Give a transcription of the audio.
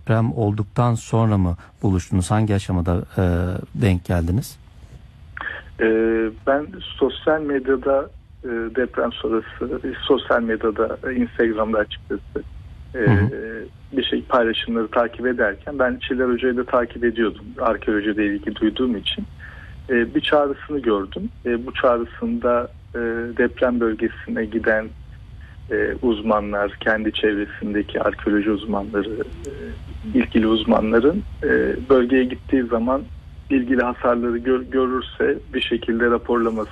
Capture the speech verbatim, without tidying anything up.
deprem olduktan sonra mı buluştunuz? Hangi aşamada e, denk geldiniz? Ee, ben sosyal medyada e, deprem sonrası sosyal medyada e, Instagram'da açıkçası e, Hı hı. bir şey paylaşımları takip ederken ben Çiller Hoca'yı da takip ediyordum. Arkeolojiyle ilgi duyduğum için. E, bir çağrısını gördüm. E, bu çağrısında e, deprem bölgesine giden e, uzmanlar, kendi çevresindeki arkeoloji uzmanları, e, ilgili uzmanların e, bölgeye gittiği zaman ilgili hasarları gör, görürse bir şekilde raporlaması